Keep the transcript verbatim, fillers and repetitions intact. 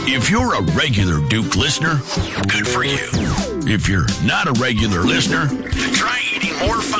If you're a regular Duke listener, good for you. If you're not a regular listener, try eating more